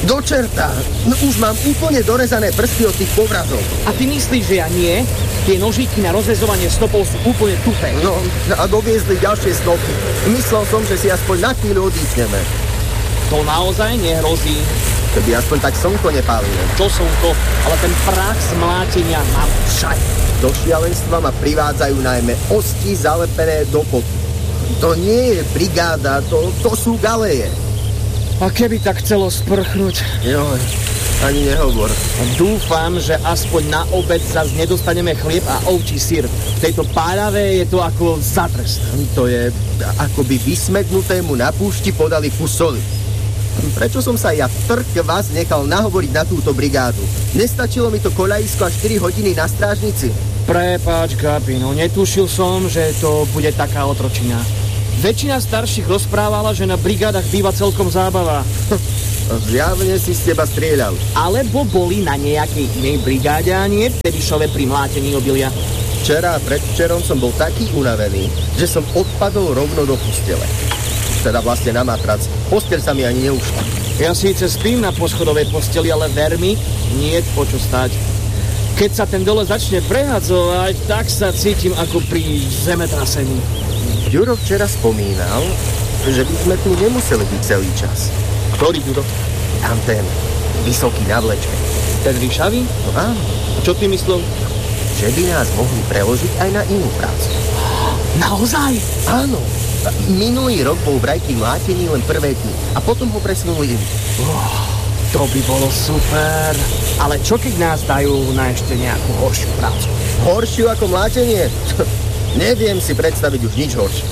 Do čerta. No, už mám úplne dorezané prsty od tých povratov. A ty myslíš, že ja nie? Tie nožíky na rozrezovanie snopov sú úplne tupé. No, a doviezli ďalšie snopy. Myslel som, že si aspoň na chvíľu odýchneme. To naozaj nehrozí. Keby aspoň tak slnko nepálilo. To slnko, ale ten prach z mlátenia mám všade. Do šialenstva ma privádzajú najmä osti zalepené do potu. To nie je brigáda, to sú galéje. A keby tak chcelo sprchnúť? Joj, ani nehovor. Dúfam, že aspoň na obed zas nedostaneme chlieb a ovčí syr. V tejto párave je to ako za trest. To je, ako by vysmednutému na púšti podali kus soli. Prečo som sa ja trk vás nechal nahovoriť na túto brigádu? Nestačilo mi to koľajisko a 4 hodiny na strážnici? Prepáč, Gabi, no netušil som, že to bude taká otročina. Väčšina starších rozprávala, že na brigádach býva celkom zábava. Zjavne si z teba strieľal. Alebo boli na nejakej inej brigáde a nie v Tebišove pri mlátení obilia. Včera a predvčerom som bol taký unavený, že som odpadol rovno do postele. Teda vlastne na matrac. Posteľ sa mi ani neušla. Ja síce spím na poschodovej posteli, ale ver mi, nie je po čo stať. Keď sa ten dole začne prehadzovať, tak sa cítim ako pri zemetrasení. Ďuro včera spomínal, že by sme tu nemuseli byť celý čas. Ktorý Ďuro? Tam ten vysoký na vlečke. Ten ríšavý? No áno. Čo ty myslel? Že by nás mohli preložiť aj na inú prácu. Naozaj? Áno. Minulý rok bol vraj pri mlátení len prvé dni a potom ho presunuli im. To by bolo super. Ale čo keď nás dajú na ešte nejakú horšiu prácu? Horšiu ako mlátenie? Neviem si predstaviť už nič horšie.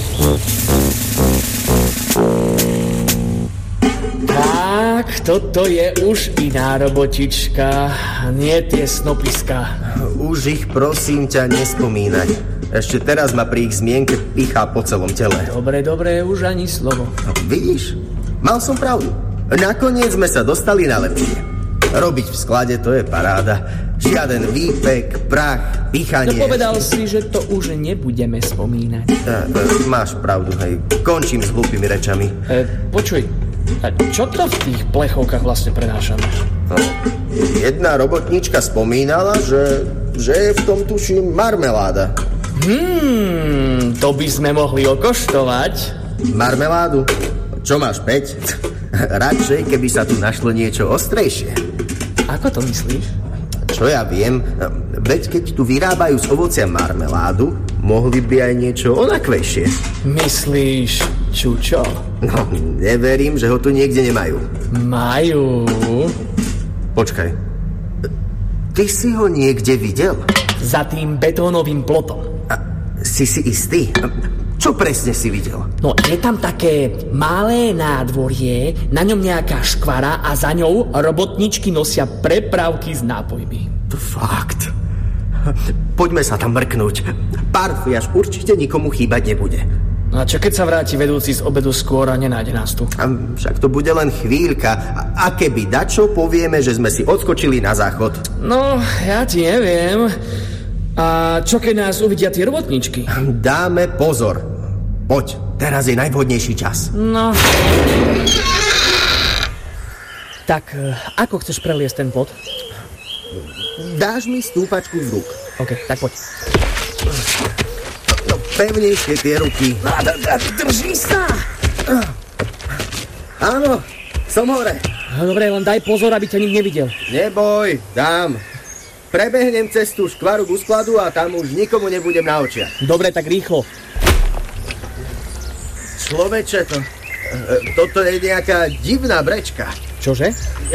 Tak, toto je už iná robotička. Nie tie snopiska. Už ich prosím ťa nespomínať. Ešte teraz ma pri ich zmienke pichá po celom tele. Dobre, už ani slovo. Vidíš? Mal som pravdu. Nakoniec sme sa dostali na lepšie. Robiť v sklade, to je paráda. Žiaden výpek, prach, pichanie. No povedal si, že to už nebudeme spomínať. Máš pravdu, hej. Končím s hlúpými rečami. Počuj, a čo to v tých plechovkách vlastne prenášame? No, jedna robotnička spomínala, že je v tom tuším marmeláda. To by sme mohli okoštovať. Marmeládu? Čo máš, 5? Radšej, keby sa tu našlo niečo ostrejšie. Ako to myslíš? Čo ja viem, veď keď tu vyrábajú z ovocia marmeládu, mohli by aj niečo onakvejšie. Myslíš, čučo? No, neverím, že ho tu niekde nemajú. Majú. Počkaj, ty si ho niekde videl? Za tým betónovým plotom. Si istý? Čo presne si videl? No, je tam také malé nádvorie, na ňom nejaká škvara a za ňou robotničky nosia prepravky s nápojmi. To fakt. Poďme sa tam mrknúť. Parfiaž určite nikomu chýbať nebude. No a čo keď sa vráti vedúci z obedu skôr a nenájde nás tu? Však to bude len chvíľka. A keby dačo, povieme, že sme si odskočili na záchod. No, ja ti neviem. A čo keď nás uvidia tie robotničky? Dáme pozor. Poď, teraz je najvhodnejší čas. No. Tak, ako chceš preliesť ten plot? Dáš mi stúpačku z rúk. OK, tak poď. No, pevnejšie tie ruky. Drží sa! Áno, som hore. Dobre, len daj pozor, aby ťa nik nevidel. Neboj, dám. Prebehnem cestu škvaru k skladu a tam už nikomu nebudem na očiach. Dobre, tak rýchlo. Človeče, toto je nejaká divná brečka. Čože?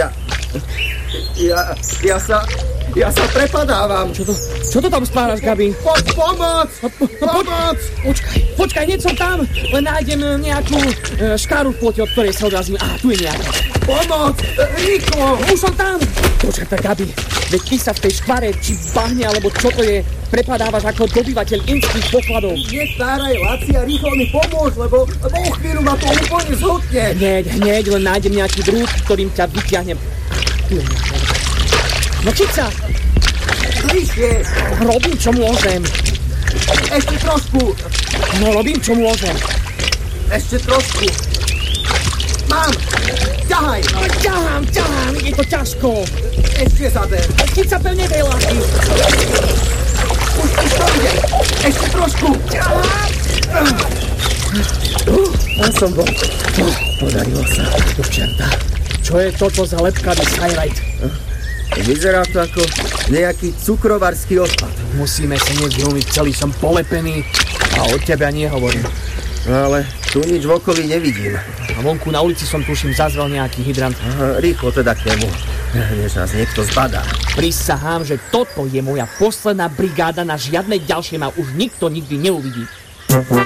Ja sa prepadávam. Čo to tam spáraš, Gabi? Pomoc! Počkaj, hneď som tam. Len nájdem nejakú škáru v plote, od ktorej sa odrazím. Tu je nejaká. Pomoc! Rýchlo! Už som tam! Počkaj, Gabi, veď ty sa v tej škvare, či bahne, alebo čo to je, prepadávaš ako dobyvateľ inských pokladov. Nestáraj, Lacia, rýchlo mi pomôž, lebo o chvíľu ma to úplne zhutne. Hneď, len nájdem nejaký drút, ktorým ťa vyťahnem. Tu je nejaká. Nočica! Bližšie! Robím, čo môžem. Ešte trošku. No, robím, čo môžem. Ešte trošku. Mám! Ťahaj! ťahaj! Ťahám, je to ťažko. Ešte zaber. Chyť sa pevne tej látky. Už to ide. Ešte trošku. A som bol. Podarilo sa. Do čerta. Čo je toto za lepkavý skylight? Vyzerá to ako nejaký cukrovarský odpad. Musíme sa nezhľumiť, celý som polepený a od teba nehovorím. Ale tu nič v okolí nevidím. A vonku na ulici som tuším zazrel nejaký hydrant. Rýchlo teda k nemu, než nás niekto zbadá. Prisahám, že toto je moja posledná brigáda, na žiadne ďalšie ma už nikto nikdy neuvidí.